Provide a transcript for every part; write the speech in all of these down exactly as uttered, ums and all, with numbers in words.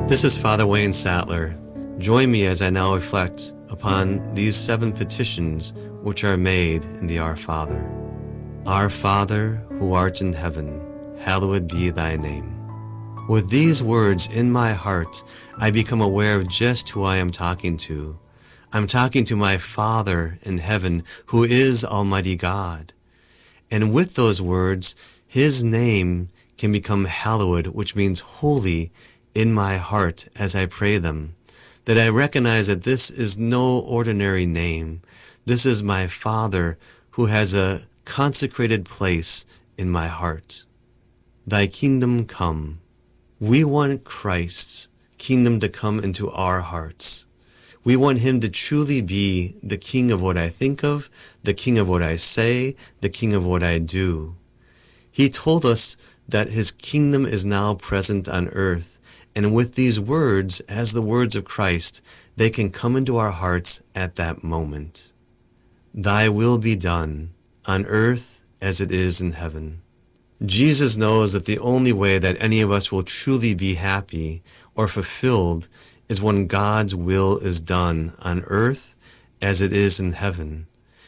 This is Father Wayne Sattler. Join me as I now reflect upon these seven petitions which are made in the Our Father. Our Father, who art in heaven, hallowed be thy name. With these words in my heart, I become aware of just who I am talking to. I'm talking to my Father in heaven, who is Almighty God. And with those words, His name can become hallowed, which means holy, in my heart as I pray them, that I recognize that this is no ordinary name. This is my Father who has a consecrated place in my heart. Thy kingdom come. We want Christ's kingdom to come into our hearts. We want Him to truly be the King of what I think of, the King of what I say, the King of what I do. He told us that His kingdom is now present on earth. And with these words, as the words of Christ, they can come into our hearts at that moment. Thy will be done, on earth as it is in heaven. Jesus knows that the only way that any of us will truly be happy or fulfilled is when God's will is done on earth as it is in heaven.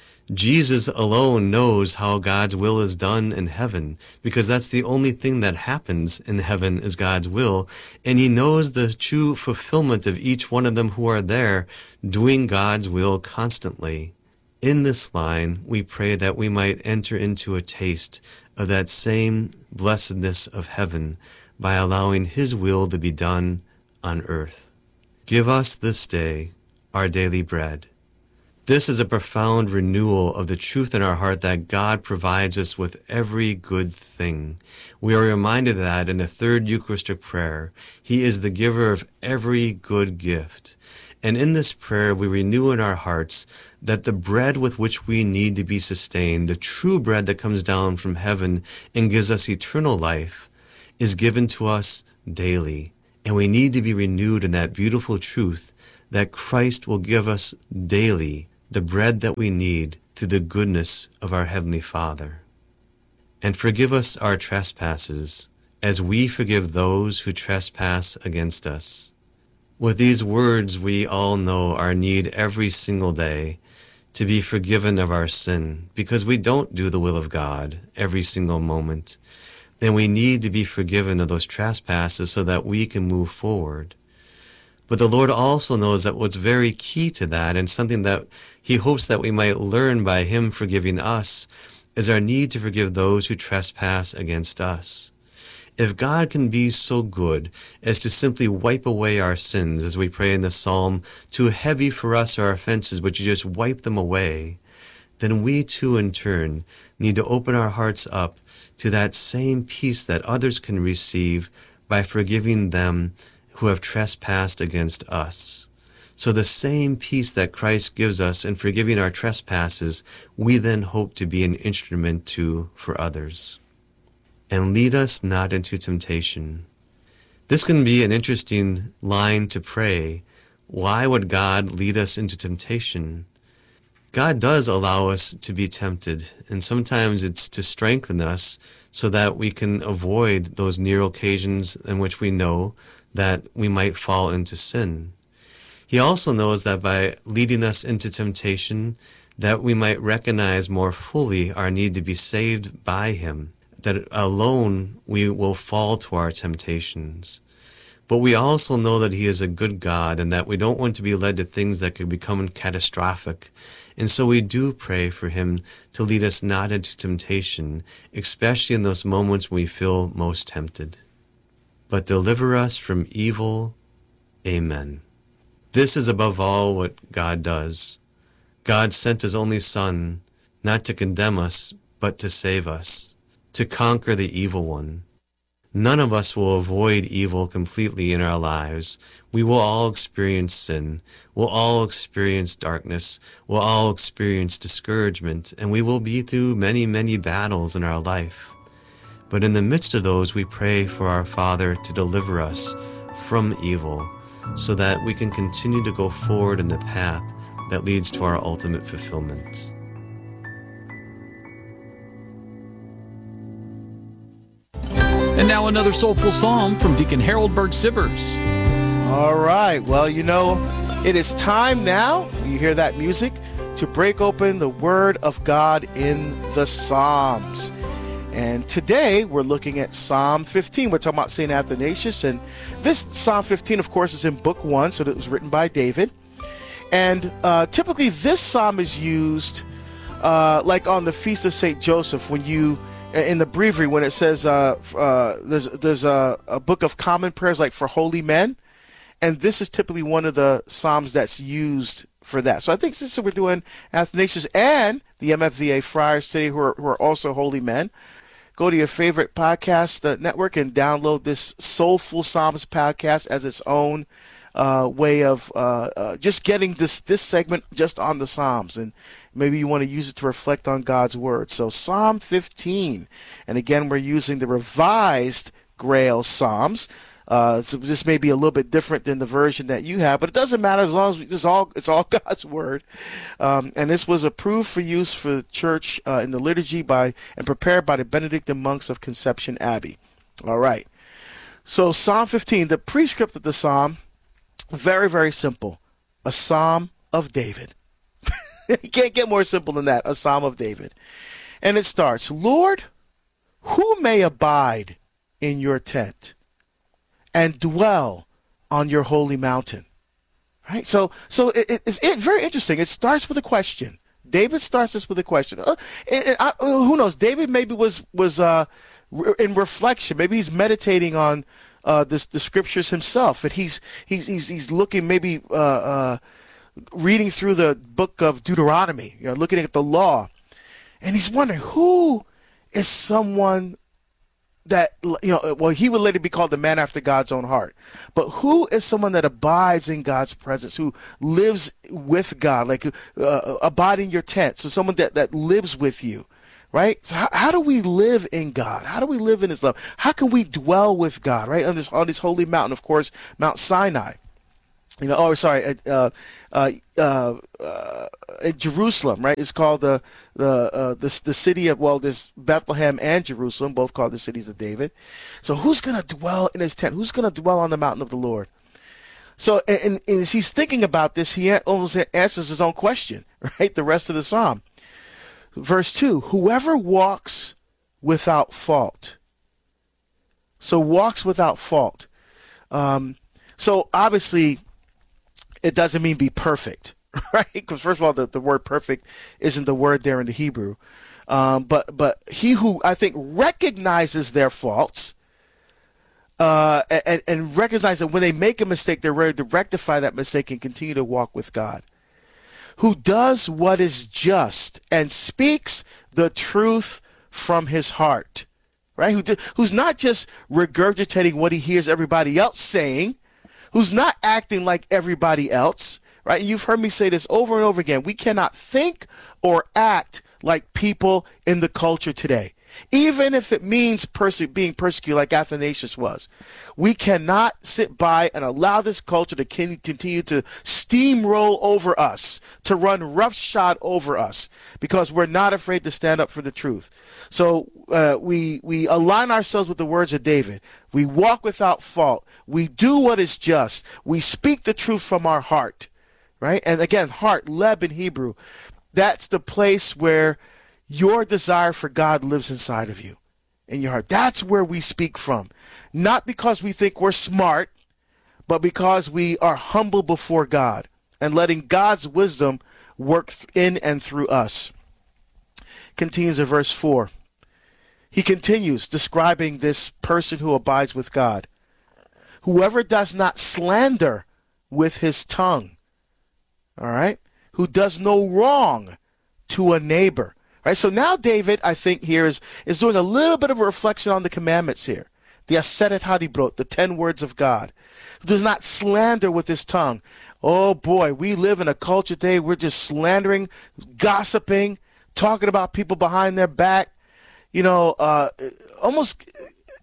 Jesus alone knows how God's will is done in heaven, because that's the only thing that happens in heaven is God's will, and He knows the true fulfillment of each one of them who are there doing God's will constantly. In this line, we pray that we might enter into a taste of that same blessedness of heaven by allowing His will to be done on earth. Give us this day our daily bread. This is a profound renewal of the truth in our heart that God provides us with every good thing. We are reminded of that in the third Eucharistic prayer. He is the giver of every good gift. And in this prayer, we renew in our hearts that the bread with which we need to be sustained, the true bread that comes down from heaven and gives us eternal life, is given to us daily. And we need to be renewed in that beautiful truth that Christ will give us daily the bread that we need through the goodness of our Heavenly Father. And forgive us our trespasses, as we forgive those who trespass against us. With these words, we all know our need every single day to be forgiven of our sin, because we don't do the will of God every single moment. And we need to be forgiven of those trespasses so that we can move forward. But the Lord also knows that what's very key to that, and something that He hopes that we might learn by Him forgiving us, is our need to forgive those who trespass against us. If God can be so good as to simply wipe away our sins, as we pray in the psalm, too heavy for us are our offenses, but You just wipe them away, then we too in turn need to open our hearts up to that same peace that others can receive by forgiving them who have trespassed against us. So the same peace that Christ gives us in forgiving our trespasses, we then hope to be an instrument to for others. And lead us not into temptation. This can be an interesting line to pray. Why would God lead us into temptation? God does allow us to be tempted, and sometimes it's to strengthen us so that we can avoid those near occasions in which we know that we might fall into sin. He also knows that by leading us into temptation, that we might recognize more fully our need to be saved by Him, that alone we will fall to our temptations. But we also know that He is a good God and that we don't want to be led to things that could become catastrophic. And so we do pray for Him to lead us not into temptation, especially in those moments when we feel most tempted. But deliver us from evil. Amen. This is above all what God does. God sent His only Son, not to condemn us, but to save us, to conquer the evil one. None of us will avoid evil completely in our lives. We will all experience sin. We'll all experience darkness. We'll all experience discouragement, and we will be through many, many battles in our life. But in the midst of those, we pray for our Father to deliver us from evil so that we can continue to go forward in the path that leads to our ultimate fulfillment. And now another soulful psalm from Deacon Harold Berg Sivers. All right. Well, you know, it is time now, you hear that music, to break open the Word of God in the Psalms. And today we're looking at Psalm fifteen. We're talking about Saint Athanasius. And this Psalm fifteen, of course, is in book one, so it was written by David. And uh, typically this psalm is used uh, like on the Feast of Saint Joseph, when you, in the breviary, when it says uh, uh, there's, there's a, a book of common prayers like for holy men. And this is typically one of the psalms that's used for that. So I think since we're doing Athanasius and the M F V A friars today, who are, who are also holy men, go to your favorite podcast uh, network and download this Soulful Psalms podcast as its own uh, way of uh, uh, just getting this, this segment just on the Psalms. And maybe you want to use it to reflect on God's Word. So Psalm fifteen. And again, we're using the Revised Grail Psalms. Uh, so this may be a little bit different than the version that you have, but it doesn't matter as long as we, it's all it's all God's Word. Um, and this was approved for use for the church uh, in the liturgy by and prepared by the Benedictine monks of Conception Abbey. All right. So Psalm fifteen, the prescript of the psalm, very, very simple. A psalm of David. You can't get more simple than that. A psalm of David. And it starts, Lord, who may abide in your tent and dwell on your holy mountain? Right? So so it, it, it's it, very interesting. It starts with a question. David starts this with a question. Uh, and, and I, who knows? David maybe was was uh, re- in reflection. Maybe he's meditating on uh, this, the scriptures himself, and he's he's he's, he's looking maybe uh, uh, reading through the book of Deuteronomy, you know, looking at the law, and he's wondering, who is someone that, you know, well, he would later be called the man after God's own heart. But who is someone that abides in God's presence, who lives with God, like uh, abide in your tent? So someone that, that lives with you, right? So how, how do we live in God? How do we live in his love? How can we dwell with God, right? On this, on this holy mountain, of course, Mount Sinai. You know, oh, sorry, uh, uh, uh, uh, Jerusalem, right? It's called the the uh, the the city of, well, there's Bethlehem and Jerusalem, both called the cities of David. So who's going to dwell in his tent? Who's going to dwell on the mountain of the Lord? So, and, and as he's thinking about this, he almost answers his own question, right? The rest of the psalm. Verse two, whoever walks without fault. So walks without fault. Um, so obviously, it doesn't mean be perfect, right? Because first of all, the, the word perfect isn't the word there in the Hebrew. Um, but but he who, I think, recognizes their faults uh, and, and recognize that when they make a mistake, they're ready to rectify that mistake and continue to walk with God. Who does what is just and speaks the truth from his heart, right? Who who's not just regurgitating what he hears everybody else saying, who's not acting like everybody else, right? You've heard me say this over and over again. We cannot think or act like people in the culture today, even if it means perse- being persecuted like Athanasius was. We cannot sit by and allow this culture to continue to steamroll over us, to run roughshod over us, because we're not afraid to stand up for the truth. So uh, we we align ourselves with the words of David. We walk without fault. We do what is just. We speak the truth from our heart, right? And again, heart, leb in Hebrew, that's the place where your desire for God lives inside of you, in your heart. That's where we speak from. Not because we think we're smart, but because we are humble before God and letting God's wisdom work in and through us. Continues in verse four. He continues describing this person who abides with God. Whoever does not slander with his tongue, all right, who does no wrong to a neighbor. Right, so now David, I think here is, is doing a little bit of a reflection on the commandments here. The Aseret Hadibrot, the ten words of God. Who does not slander with his tongue. Oh boy, we live in a culture today, we're just slandering, gossiping, talking about people behind their back. You know, uh, almost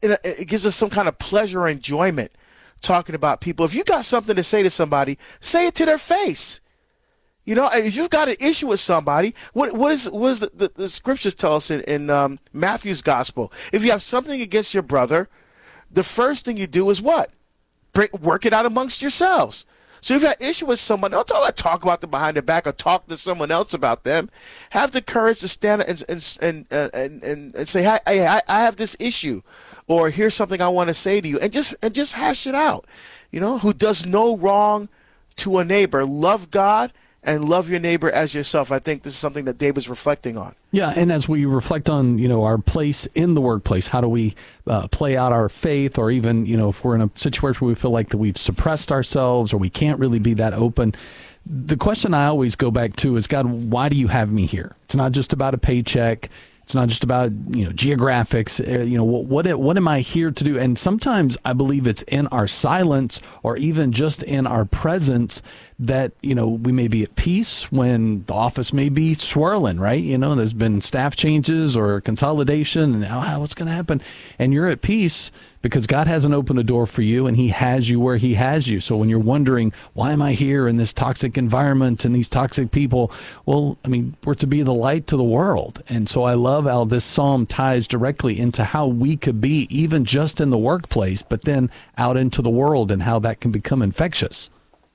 it gives us some kind of pleasure or enjoyment talking about people. If you got something to say to somebody, say it to their face. You know, if you've got an issue with somebody, what what is what is the, the, the scriptures tell us in, in um, Matthew's gospel? If you have something against your brother, the first thing you do is what? break, work it out amongst yourselves. So if you have an issue with someone, don't talk about, talk about them behind their back or talk to someone else about them. Have the courage to stand and and and uh, and, and, and say, "Hi, I, I have this issue," or "Here's something I want to say to you," and just and just hash it out. You know, who does no wrong to a neighbor. Love God and love your neighbor as yourself. I think this is something that David's reflecting on. Yeah, and as we reflect on, you know, our place in the workplace, how do we uh, play out our faith, or even, you know, if we're in a situation where we feel like that we've suppressed ourselves or we can't really be that open, the question I always go back to is, God, why do you have me here? It's not just about a paycheck. It's not just about, you know, geographics. You know, what what what am I here to do? And sometimes I believe it's in our silence or even just in our presence that, you know, we may be at peace when the office may be swirling, right? You know, there's been staff changes or consolidation, and oh, what's going to happen? And you're at peace because God hasn't opened a door for you, and he has you where he has you. So when you're wondering, why am I here in this toxic environment and these toxic people? Well, I mean, we're to be the light to the world. And so I love how this psalm ties directly into how we could be, even just in the workplace, but then out into the world, and how that can become infectious.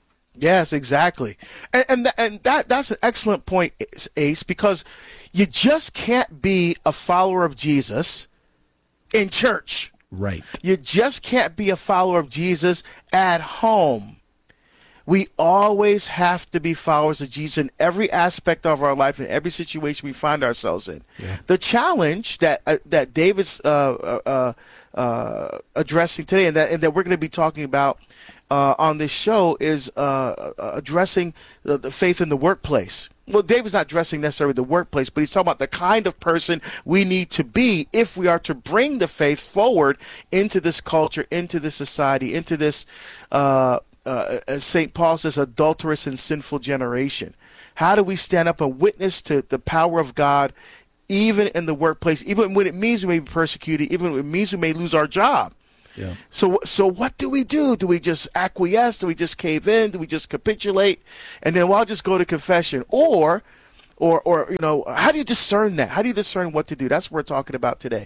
Yes, exactly. And and, th- and that that's an excellent point, Ace, because you just can't be a follower of Jesus in church. Right. You just can't be a follower of Jesus at home. We always have to be followers of Jesus in every aspect of our life, in every situation we find ourselves in. Yeah. The challenge that uh, that David's uh, uh, uh, addressing today, and that and that we're going to be talking about uh, on this show, is uh, addressing the, the faith in the workplace. Well, David's not addressing necessarily the workplace, but he's talking about the kind of person we need to be if we are to bring the faith forward into this culture, into this society, into this, uh, uh, as Saint Paul says, adulterous and sinful generation. How do we stand up and witness to the power of God, even in the workplace, even when it means we may be persecuted, even when it means we may lose our job? Yeah. So so what do we do? Do we just acquiesce? Do we just cave in? Do we just capitulate? And then, well, I'll just go to confession. Or, or, or you know, how do you discern that? How do you discern what to do? That's what we're talking about today.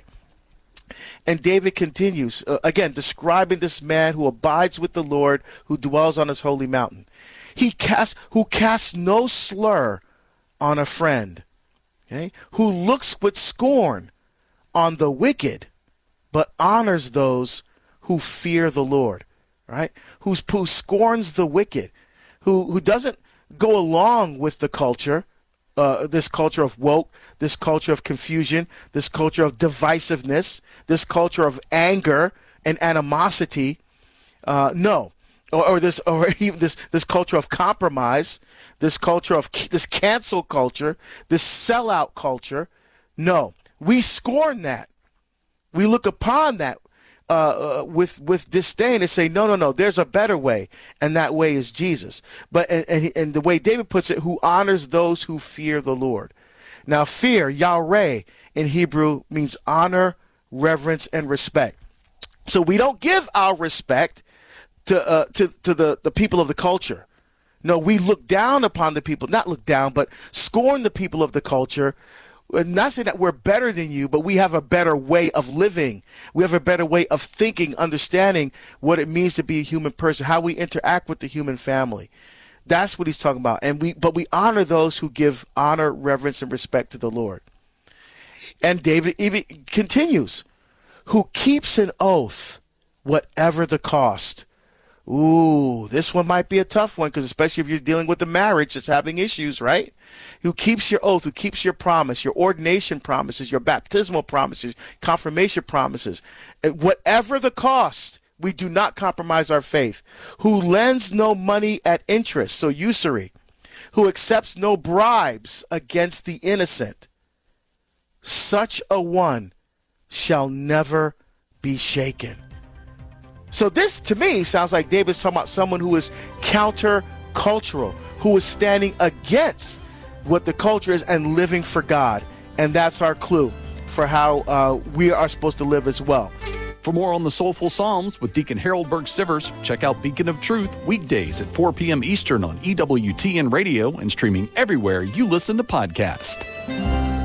And David continues, uh, again, describing this man who abides with the Lord, who dwells on his holy mountain. He casts, who casts no slur on a friend, okay? Who looks with scorn on the wicked, but honors those who fear the Lord, right? Who's, who scorns the wicked, who who doesn't go along with the culture, uh, this culture of woke, this culture of confusion, this culture of divisiveness, this culture of anger and animosity. Uh, no, or, or this, or even this this culture of compromise, this culture of this cancel culture, this sellout culture. No, we scorn that. We look upon that uh, uh, with with disdain and say, no, no, no, there's a better way, and that way is Jesus. But and, and, and the way David puts it, who honors those who fear the Lord. Now, fear, Yareh, in Hebrew means honor, reverence, and respect. So we don't give our respect to uh, to to the, the people of the culture. No, we look down upon the people, not look down, but scorn the people of the culture. Not saying that we're better than you, but we have a better way of living. We have a better way of thinking, understanding what it means to be a human person, how we interact with the human family. That's what he's talking about. And we, but we honor those who give honor, reverence, and respect to the Lord. And David even continues, who keeps an oath, whatever the cost. Ooh, this one might be a tough one, because especially if you're dealing with a marriage that's having issues, right? Who keeps your oath, who keeps your promise, your ordination promises, your baptismal promises, confirmation promises. Whatever the cost, we do not compromise our faith. Who lends no money at interest, so usury. Who accepts no bribes against the innocent. Such a one shall never be shaken. So this, to me, sounds like David's talking about someone who is counter-cultural, who is standing against what the culture is and living for God. And that's our clue for how uh, we are supposed to live as well. For more on the Soulful Psalms with Deacon Harold Burke-Sivers, check out Beacon of Truth weekdays at four p.m. Eastern on E W T N Radio and streaming everywhere you listen to podcasts.